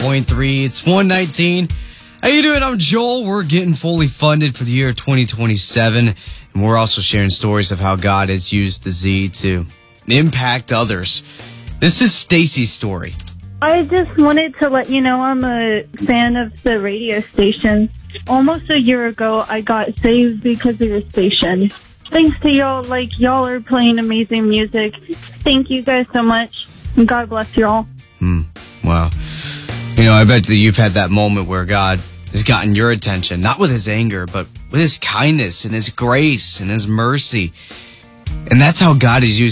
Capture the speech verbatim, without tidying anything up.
point three. It's one nineteen. How you doing? I'm Joel. We're getting fully funded for the year twenty twenty-seven, and we're also sharing stories of how God has used the Z to impact others. This is Stacy's story. I just wanted to let you know I'm a fan of the radio station. Almost a year ago, I got saved because of your station. Thanks to y'all, like, y'all are playing amazing music. Thank you guys so much, and God bless y'all. Hmm. Wow. You know, I bet that you've had that moment where God has gotten your attention, not with his anger, but with his kindness and his grace and his mercy. And that's how God is using